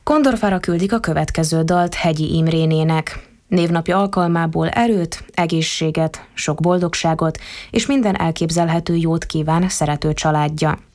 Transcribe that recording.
Kondorfára küldik a következő dalt Hegyi Imrénének. Névnapja alkalmából erőt, egészséget, sok boldogságot és minden elképzelhető jót kíván szerető családja.